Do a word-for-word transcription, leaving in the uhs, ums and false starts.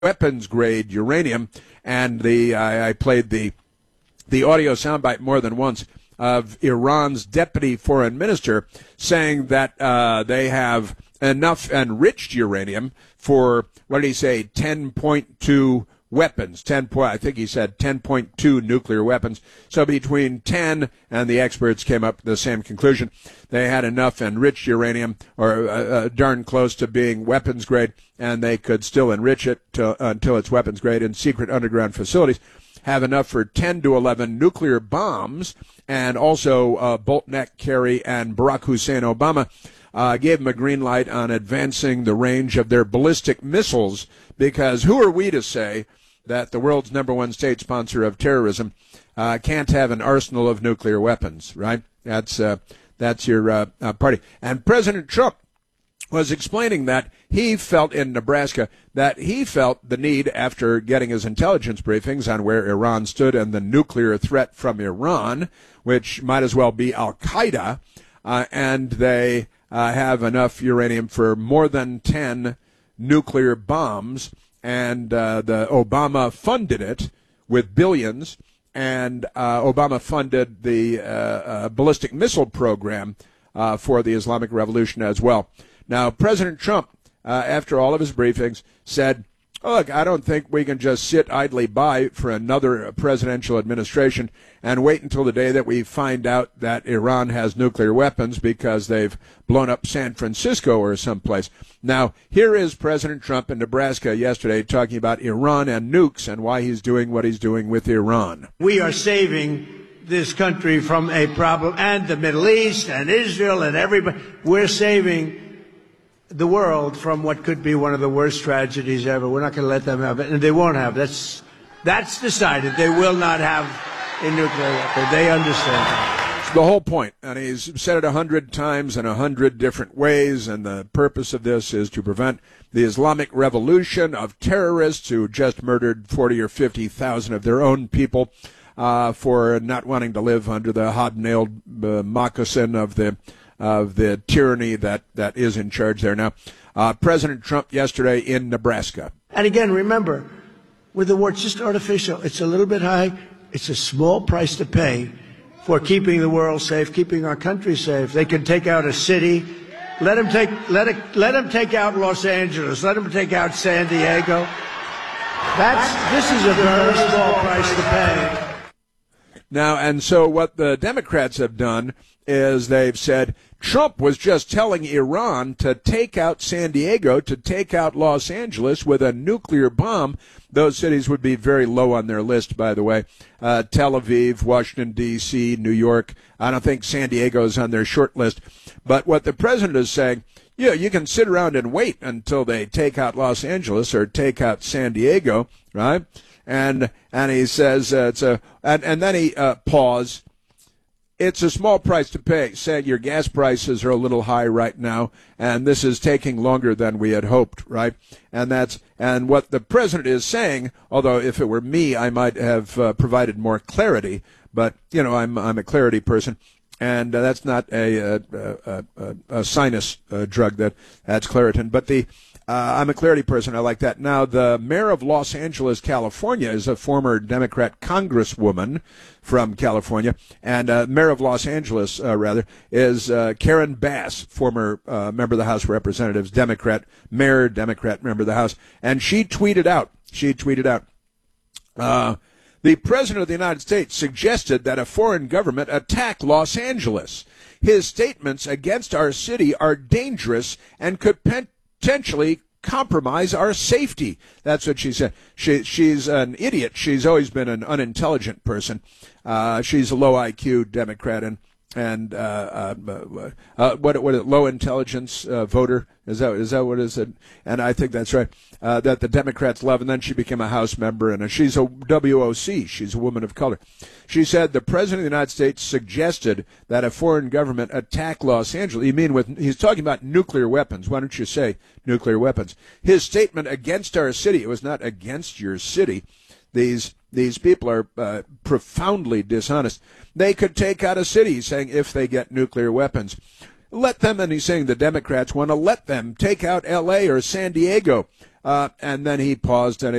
weapons-grade uranium. And the I, I played the the audio soundbite more than once of Iran's deputy foreign minister saying that uh, they have enough enriched uranium for, what did he say, ten point two weapons. ten point, I think he said ten point two nuclear weapons. So between ten, and the experts came up to the same conclusion, they had enough enriched uranium, or uh, uh, darn close to being weapons grade, and they could still enrich it to, uh, until it's weapons grade in secret underground facilities, have enough for ten to eleven nuclear bombs, and also uh, Boltneck, Kerry, and Barack Hussein Obama uh, gave them a green light on advancing the range of their ballistic missiles, because who are we to say that the world's number one state sponsor of terrorism uh, can't have an arsenal of nuclear weapons, right? That's uh, that's your uh, uh, party. And President Trump was explaining that he felt in Nebraska that he felt the need, after getting his intelligence briefings on where Iran stood and the nuclear threat from Iran, which might as well be Al-Qaeda, uh, and they uh, have enough uranium for more than ten nuclear bombs, and uh, the Obama funded it with billions, and uh, Obama funded the uh, uh, ballistic missile program uh, for the Islamic Revolution as well. Now, President Trump, uh, after all of his briefings, said, oh, look, I don't think we can just sit idly by for another presidential administration and wait until the day that we find out that Iran has nuclear weapons because they've blown up San Francisco or someplace. Now, here is President Trump in Nebraska yesterday talking about Iran and nukes and why he's doing what he's doing with Iran. We are saving this country from a problem, and the Middle East and Israel and everybody. We're saving the world from what could be one of the worst tragedies ever. We're not going to let them have it, and they won't have it. That's, that's decided. They will not have a nuclear weapon. They understand that. It's the whole point, and he's said it a hundred times in a hundred different ways, and the purpose of this is to prevent the Islamic Revolution of terrorists who just murdered forty or fifty thousand of their own people uh, for not wanting to live under the hobnailed uh, moccasin of the of the tyranny that, that is in charge there now. Uh, President Trump yesterday in Nebraska. And again, remember, with the war, it's just artificial. It's a little bit high. It's a small price to pay for keeping the world safe, keeping our country safe. They can take out a city. Let them take, let it, let them take out Los Angeles. Let them take out San Diego. That's, this is a very small price to pay. Now, and so what the Democrats have done is they've said Trump was just telling Iran to take out San Diego, to take out Los Angeles with a nuclear bomb. Those cities would be very low on their list, by the way. Uh, Tel Aviv, Washington, D C, New York. I don't think San Diego is on their short list. But what the president is saying, yeah, you can sit around and wait until they take out Los Angeles or take out San Diego, right? And and he says uh, it's a and, and then he uh, paused. It's a small price to pay, saying your gas prices are a little high right now, and this is taking longer than we had hoped, right? And that's and what the president is saying. Although if it were me, I might have uh, provided more clarity. But you know, I'm I'm a clarity person, and uh, that's not a a, a, a, a sinus uh, drug. That that's Claritin. But the Uh, I'm a clarity person. I like that. Now, the mayor of Los Angeles, California, is a former Democrat congresswoman from California, and uh, mayor of Los Angeles, uh, rather, is uh, Karen Bass, former uh, member of the House of Representatives, Democrat, mayor, Democrat, member of the House, and she tweeted out, she tweeted out, uh, the president of the United States suggested that a foreign government attack Los Angeles. His statements against our city are dangerous and could pen- potentially compromise our safety. That's what she said. She, she's an idiot. She's always been an unintelligent person. Uh, she's a low I Q Democrat and and uh, uh, uh, what what low intelligence uh, voter is that is that what is it? And I think that's right. Uh, that the Democrats love. And then she became a House member, and she's a W O C. She's a woman of color. She said the president of the United States suggested that a foreign government attack Los Angeles. You mean with he's talking about nuclear weapons? Why don't you say nuclear weapons? His statement against our city. It was not against your city. These these people are uh, profoundly dishonest. They could take out a city, saying if they get nuclear weapons. let them, and he's saying the Democrats want to let them take out L A or San Diego. Uh, and then he paused and